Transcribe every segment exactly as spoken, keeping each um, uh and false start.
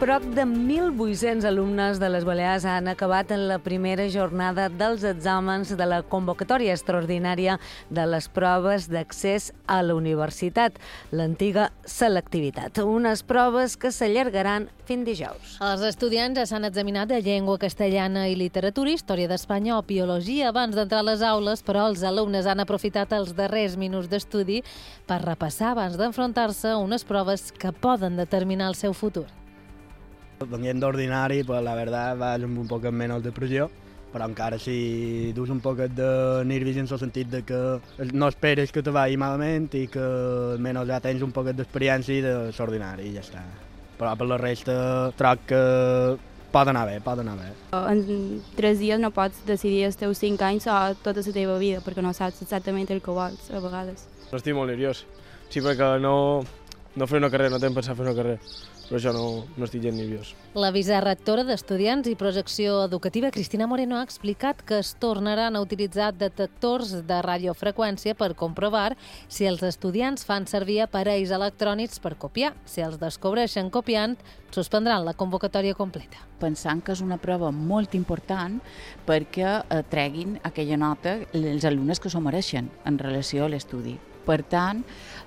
Prop de mil vuit-cents alumnes de les Balears han acabat en la primera jornada dels exàmens de la convocatòria extraordinària de les proves d'accés a la universitat, l'antiga selectivitat. Unes proves que s'allargaran fins dijous. Els estudiants ja s'han examinat de llengua castellana i literatura, història d'Espanya o biologia abans d'entrar a les aules, però els alumnes han aprofitat els darrers minuts d'estudi per repassar abans d'enfrontar-se a unes proves que poden determinar el seu futur. Venint d'ordinari, pues la verdad vas amb un poc menys de pressió, però encara si dus un poc de nervis en el sentit de que no esperes que te vagi malament i que almenys ja tens un poc d'experiència de l'ordinari i ja està. Però per la resta troc que pot anar bé, pot anar bé. En tres dies no pots decidir els teus cinc anys o tota la teva vida, perquè no saps exactament el que vols, a vegades. Estic molt nerviós, sí, perquè no, no fer una carrera, no tinc pensat fer una carrera. Però jo no, no estic gens nerviós. La vicerectora d'Estudiants i Projecció Educativa, Cristina Moreno, ha explicat que es tornaran a utilitzar detectors de radiofreqüència per comprovar si els estudiants fan servir aparells electrònics per copiar. Si els descobreixen copiant, suspendran la convocatòria completa. Pensant que és una prova molt important perquè treguin aquella nota els alumnes que s'ho mereixen en relació a l'estudi. Per tant,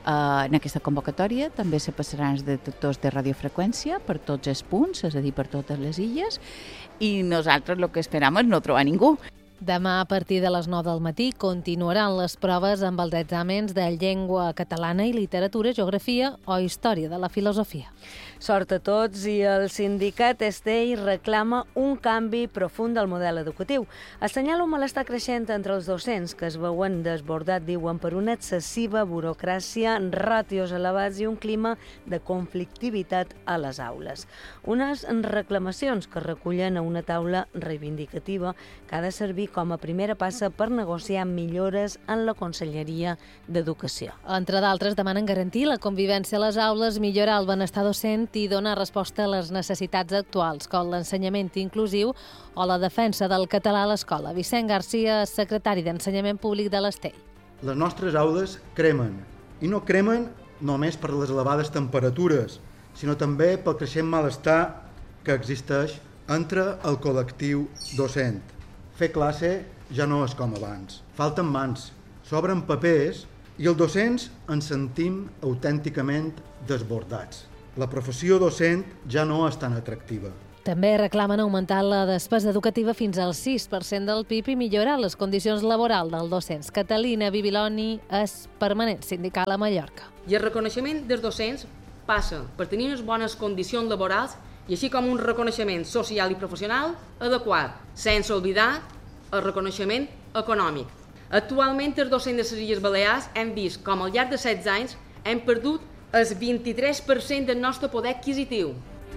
en aquesta convocatòria també se passaran els detectors de radiofreqüència per tots els punts, és a dir, per totes les illes, i nosaltres el que esperam és no trobar ningú. Demà, a partir de les nou del matí, continuaran les proves amb els exàmens de llengua catalana i literatura, geografia o història de la filosofia. Sort a tots, i el sindicat Estei reclama un canvi profund del model educatiu. Assenyala un malestar creixent entre els docents que es veuen desbordats, diuen, per una excessiva burocràcia, ràtios elevats i un clima de conflictivitat a les aules. Unes reclamacions que recullen a una taula reivindicativa que ha de servir com a primera passa per negociar millores en la Conselleria d'Educació. Entre d'altres, demanen garantir la convivència a les aules, millorar el benestar docent i donar resposta a les necessitats actuals, com l'ensenyament inclusiu o la defensa del català a l'escola. Vicent Garcia, secretari d'Ensenyament Públic de l'Estei. Les nostres aules cremen, i no cremen només per les elevades temperatures, sinó també pel creixent malestar que existeix entre el col·lectiu docent. Fer classe ja no és com abans. Falten mans, sobren papers i els docents ens sentim autènticament desbordats. La professió docent ja no és tan atractiva. També reclamen augmentar la despesa educativa fins al sis per cent del P I B i millorar les condicions laborals dels docents. Catalina Bibiloni és permanent sindical a Mallorca. I el reconeixement dels docents passa per tenir unes bones condicions laborals i així com un reconeixement social i professional adequat, sense oblidar el reconeixement econòmic. Actualment, els docents de les Illes Balears hem vist com al llarg de setze anys hem perdut el vint-i-tres per cent del nostre poder adquisitiu.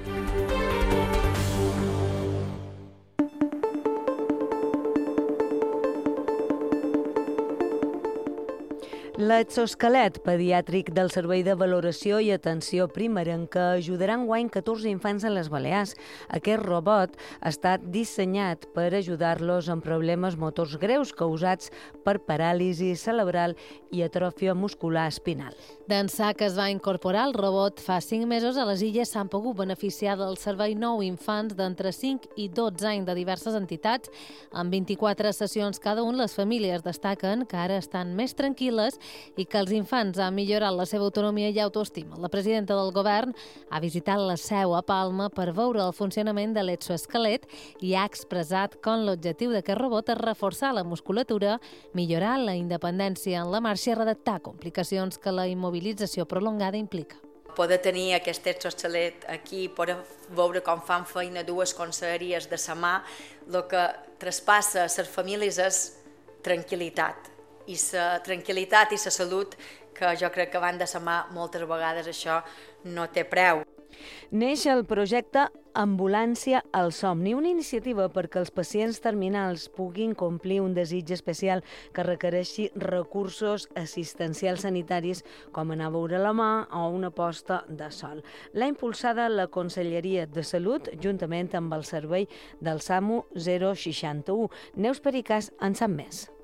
L'exoesquelet pediàtric del Servei de Valoració i Atenció Primerenca ajudarà enguany catorze infants a les Balears. Aquest robot ha estat dissenyat per ajudar-los amb problemes motors greus causats per paràlisi cerebral i atròfia muscular espinal. D'ençà que es va incorporar el robot fa cinc mesos, a les illes s'han pogut beneficiar del servei nou infants d'entre cinc i dotze anys de diverses entitats. En vint-i-quatre sessions cada un, les famílies destaquen que ara estan més tranquil·les i que els infants han millorat la seva autonomia i autoestima. La presidenta del govern ha visitat la seu a Palma per veure el funcionament de l'exoesquelet i ha expressat com l'objectiu d'aquest robot és reforçar la musculatura, millorar la independència en la marxa i redactar complicacions que la immobilització prolongada implica. Poder tenir aquest exoesquelet aquí, poder veure com fan feina dues conselleries de sa mà, el que traspassa a les famílies és tranquil·litat. I la tranquil·litat i la salut, que jo crec que van de sa mà moltes vegades això no té preu. Neix el projecte Ambulància al somni, una iniciativa perquè els pacients terminals puguin complir un desig especial que requereixi recursos assistencials sanitaris com anar a veure la mà o una posta de sol. L'ha impulsada la Conselleria de Salut juntament amb el servei del SAMU zero seixanta u. Neus Pericàs en sap més.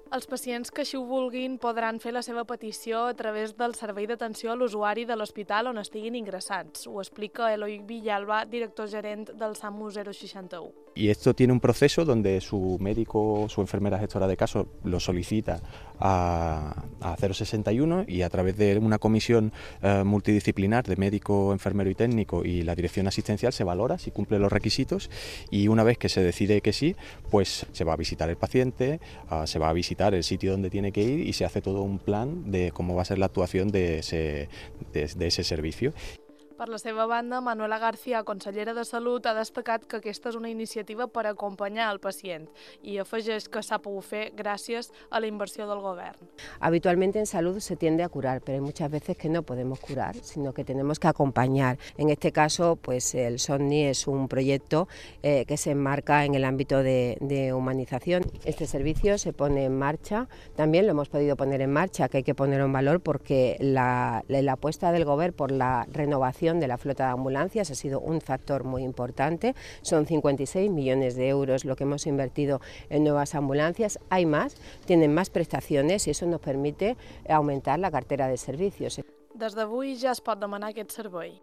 Els pacients que així ho vulguin podran fer la seva petició a través del servei d'atenció a l'usuari de l'hospital on estiguin ingressats. Ho explica Eloi Villalba, director gerent del SAMU cero seixanta u. Y esto tiene un proceso donde su médico o su enfermera gestora de caso lo solicita a, a cero sesenta y uno y a través de una comisión eh, multidisciplinar de médico, enfermero y técnico y la dirección asistencial se valora si cumple los requisitos y una vez que se decide que sí, pues se va a visitar el paciente, uh, se va a visitar el sitio donde tiene que ir y se hace todo un plan de cómo va a ser la actuación de ese, de, de ese servicio. Per la seva banda, Manuela García, consellera de Salut, ha destacat que aquesta és una iniciativa per acompanyar el pacient i afegeix que s'ha pogut fer gràcies a la inversió del govern. Habitualmente en salud se tiende a curar, pero hay muchas veces que no podemos curar, sino que tenemos que acompañar. En este caso, pues el SONNI es un proyecto eh, que se enmarca en el ámbito de, de humanización. Este servicio se pone en marcha, también lo hemos podido poner en marcha, que hay que ponerlo en valor porque la, la apuesta del gobierno por la renovación de la flota de ambulancias ha sido un factor muy importante. Son cincuenta y seis millones de euros lo que hemos invertido en nuevas ambulancias. Hay más, tienen más prestaciones y eso nos permite aumentar la cartera de servicios. Des d'avui ja es pot demanar aquest servei.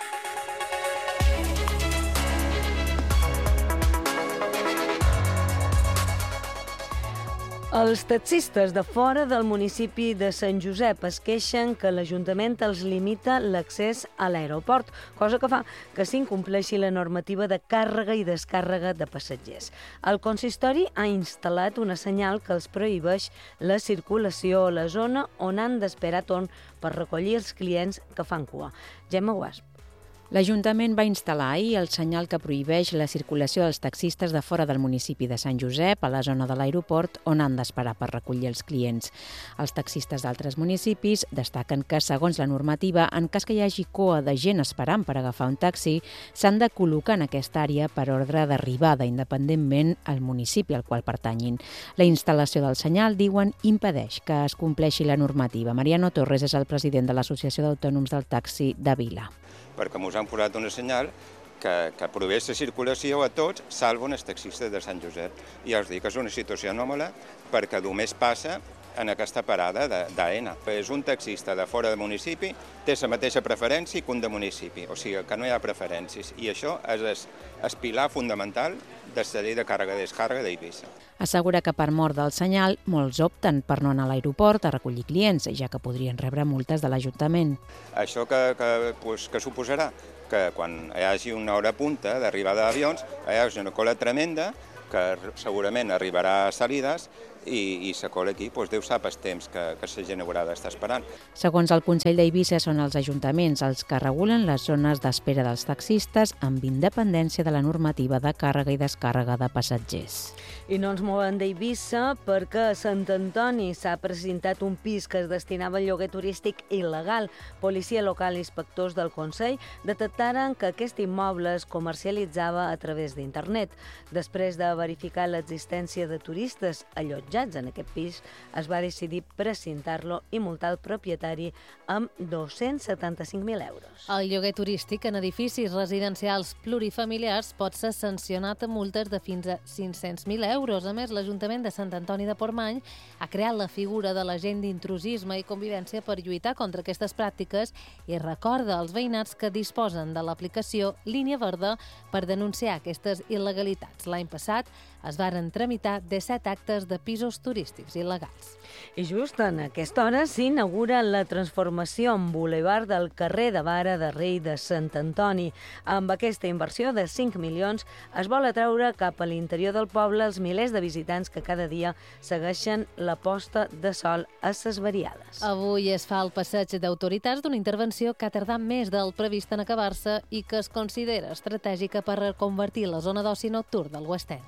Els taxistes de fora del municipi de Sant Josep es queixen que l'Ajuntament els limita l'accés a l'aeroport, cosa que fa que s'incompleixi la normativa de càrrega i descàrrega de passatgers. El consistori ha instal·lat una senyal que els prohibeix la circulació a la zona on han d'esperar torn per recollir els clients que fan cua. Gemma Guasp. L'Ajuntament va instal·lar ahir el senyal que prohibeix la circulació dels taxistes de fora del municipi de Sant Josep a la zona de l'aeroport on han d'esperar per recollir els clients. Els taxistes d'altres municipis destaquen que, segons la normativa, en cas que hi hagi cua de gent esperant per agafar un taxi, s'han de col·locar en aquesta àrea per ordre d'arribada, independentment al municipi al qual pertanyin. La instal·lació del senyal, diuen, impedeix que es compleixi la normativa. Mariano Torres és el president de l'Associació d'Autònoms del Taxi de Vila. Perquè ens han posat una senyal que, que prohibeix la circulació a tots, salvo els taxistes de Sant Josep. I els dic que és una situació anòmala perquè només passa en aquesta parada d'Aena. És un taxista de fora del municipi, té la mateixa preferència que un de municipi, o sigui que no hi ha preferències. I això és el pilar fundamental de la llei de càrrega i descàrrega d'Eivissa. Assegura que per mort del senyal, molts opten per no anar a l'aeroport a recollir clients, ja que podrien rebre multes de l'Ajuntament. Això que, que, pues, que suposarà que quan hi hagi una hora punta d'arribada d'avions, hi hagi una cola tremenda, que segurament arribarà a salides, i, i la cola aquí, doncs Déu sap els temps que, que la gent haurà d'estar esperant. Segons el Consell d'Eivissa, són els ajuntaments els que regulen les zones d'espera dels taxistes amb independència de la normativa de càrrega i descàrrega de passatgers. I no ens movem d'Eivissa perquè a Sant Antoni s'ha presentat un pis que es destinava al lloguer turístic il·legal. Policia local i inspectors del Consell detectaren que aquest immoble es comercialitzava a través d'internet. Després de verificar l'existència de turistes allotjats en aquest pis, es va decidir precintar-lo i multar el propietari amb dos-cents setanta-cinc mil euros. El lloguer turístic en edificis residencials plurifamiliars pot ser sancionat amb multes de fins a cinc-cents mil euros. A més, l'Ajuntament de Sant Antoni de Portmany ha creat la figura de l'agent d'intrusisme i convivència per lluitar contra aquestes pràctiques i recorda als veïnats que disposen de l'aplicació Línia Verda per denunciar aquestes il·legalitats. L'any passat es varen tramitar disset actes de pisos turístics il·legals. I just en aquesta hora s'inaugura la transformació en bulevard del carrer de Vara de Rei de Sant Antoni. Amb aquesta inversió de cinc milions es vol atreure cap a l'interior del poble els milers de visitants que cada dia segueixen la posta de sol a ses variades. Avui es fa el passeig d'autoritats d'una intervenció que ha tardat més del previst en acabar-se i que es considera estratègica per reconvertir la zona d'oci nocturn del West End.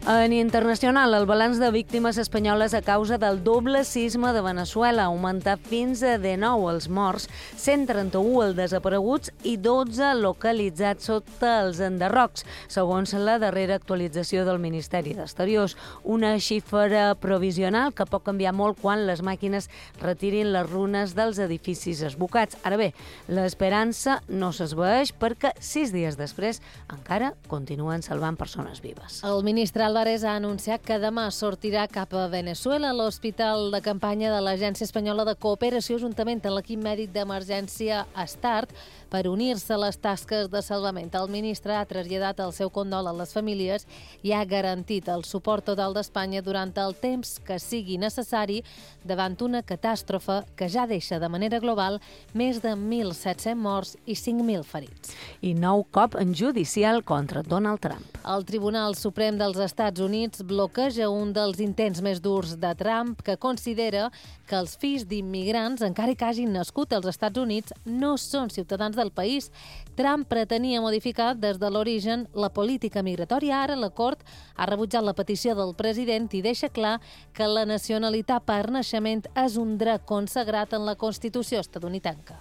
En internacional, el balanç de víctimes espanyoles a causa del doble sisme de Veneçuela ha augmentat fins a dinou els morts, cent trenta-u els desapareguts i dotze localitzats sota els enderrocs, segons la darrera actualització del Ministeri d'Exteriors. Una xifra provisional que pot canviar molt quan les màquines retirin les runes dels edificis esbocats. Ara bé, l'esperança no s'esvaeix perquè sis dies després encara continuen salvant persones vives. El ministre Álvarez ha anunciat que demà sortirà cap a Veneçuela. L'hospital de campanya de l'Agència Espanyola de Cooperació, juntament amb l'equip mèdic d'emergència START, per unir-se a les tasques de salvament. El ministre ha traslladat el seu condol a les famílies i ha garantit el suport total d'Espanya durant el temps que sigui necessari davant una catàstrofe que ja deixa de manera global més de mil set-cents morts i cinc mil ferits. I nou cop en judicial contra Donald Trump. El Tribunal Suprem dels Estats Units bloqueja un dels intents més durs de Trump, que considera que els fills d'immigrants, encara que hagin nascut als Estats Units, no són ciutadans del país. Trump pretenia modificar des de l'origen la política migratòria. Ara la Cort ha rebutjat la petició del president i deixa clar que la nacionalitat per naixement és un dret consagrat en la Constitució estatunidenca.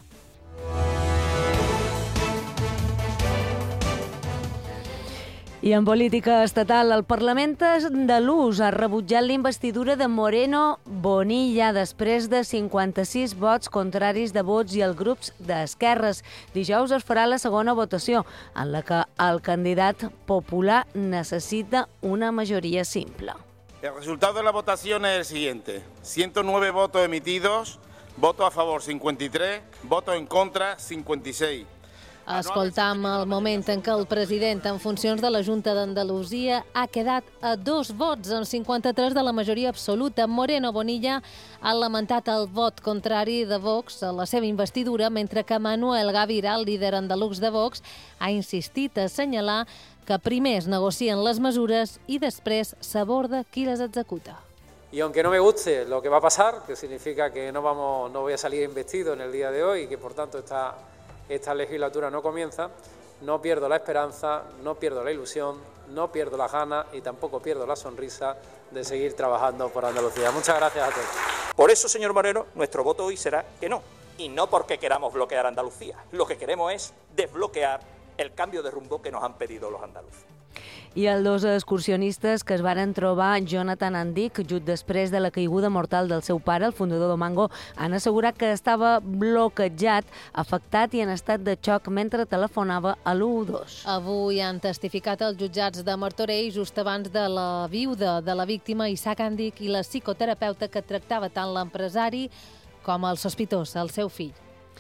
I en política estatal, el Parlament andalús ha rebutjat la investidura de Moreno Bonilla després de cinquanta-sis vots contraris de Vots i els grups d'esquerres. Dijous es farà la segona votació, en la que el candidat popular necessita una majoria simple. El resultado de la votación es el siguiente. ciento nueve votos emitidos, votos a favor cincuenta y tres, votos en contra cincuenta y seis. Escoltam el moment en què el president en funcions de la Junta d'Andalusia ha quedat a dos vots en cinquanta-tres de la majoria absoluta. Moreno Bonilla ha lamentat el vot contrari de Vox a la seva investidura, mentre que Manuel Gaviria, el líder andalús de Vox, ha insistit a assenyalar que primer es negocien les mesures i després s'aborda qui les executa. Y aunque no me guste lo que va a pasar, que significa que no, vamos, no voy a salir investido en el día de hoy y que por tanto está... esta legislatura no comienza, no pierdo la esperanza, no pierdo la ilusión, no pierdo las ganas y tampoco pierdo la sonrisa de seguir trabajando por Andalucía. Muchas gracias a todos. Por eso, señor Moreno, nuestro voto hoy será que no. Y no porque queramos bloquear Andalucía. Lo que queremos es desbloquear el cambio de rumbo que nos han pedido los andaluces. I els dos excursionistes que es varen trobar Jonathan Andic just després de la caiguda mortal del seu pare, el fundador de Mango, han assegurat que estava bloquejat, afectat i en estat de xoc mentre telefonava a l'u u dos. Avui han testificat els jutjats de Martorell just abans de la viuda de la víctima, Isaac Andic, i la psicoterapeuta que tractava tant l'empresari com el sospitós, el seu fill.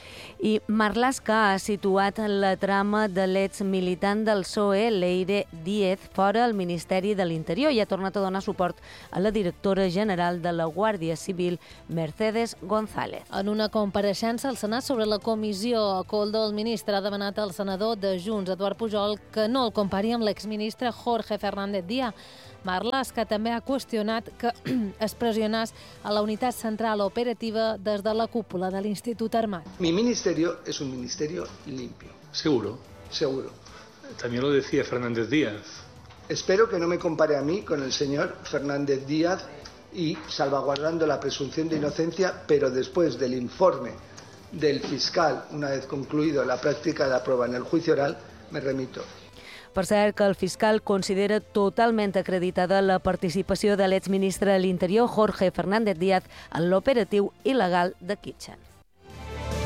I Marlaska ha situat la trama de l'ex-militant del P S O E, Leire Díez, fora el Ministeri de l'Interior i ha tornat a donar suport a la directora general de la Guàrdia Civil, Mercedes González. En una compareixença al Senat sobre la comissió a Coldo, el ministre ha demanat al senador de Junts, Eduard Pujol, que no el compari amb l'exministre Jorge Fernández Díaz. Marlaska també ha qüestionat que es pressionés a la unitat central operativa des de la cúpula de l'Institut Armat. Mi ministerio es un ministerio limpio. ¿Seguro? Seguro. También lo decía Fernández Díaz. Espero que no me compare a mí con el señor Fernández Díaz y salvaguardando la presunción de inocencia, pero después del informe del fiscal, una vez concluido la práctica de la prueba en el juicio oral, me remito. Per cert, que el fiscal considera totalment acreditada la participació de l'exministre de l'Interior, Jorge Fernández Díaz, en l'operatiu il·legal de Kitchen.